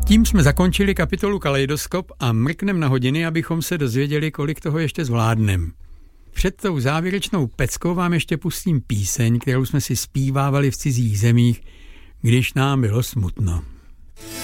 Tím jsme zakončili kapitolu Kaleidoskop a mrknem na hodiny, abychom se dozvěděli, kolik toho ještě zvládnem. Před tou závěrečnou peckou vám ještě pustím píseň, kterou jsme si zpívávali v cizích zemích, když nám bylo smutno.